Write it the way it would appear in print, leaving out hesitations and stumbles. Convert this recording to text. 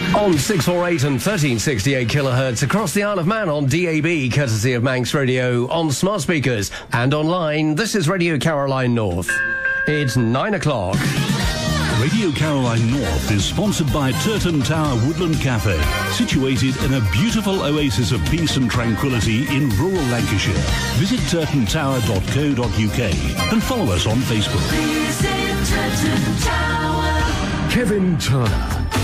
On 648 and 1368 kilohertz across the Isle of Man on DAB, courtesy of Manx Radio, on smart speakers and online. This is Radio Caroline North. It's 9 o'clock. Radio Caroline North is sponsored by Turton Tower Woodland Cafe, situated in a beautiful oasis of peace and tranquility in rural Lancashire. Visit turtontower.co.uk and follow us on Facebook. Visit Turton Tower. Kevin Turner